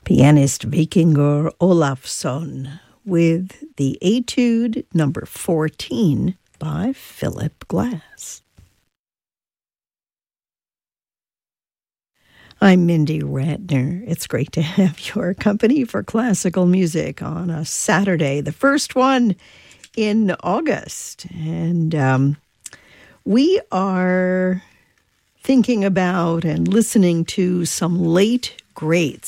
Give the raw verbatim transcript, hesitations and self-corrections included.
pianist Vikingur Olafsson with the Etude number fourteen by Philip Glass. I'm Mindy Ratner. It's great to have your company for classical music on a Saturday, the first one in August. And um, we are thinking about and listening to some late greats.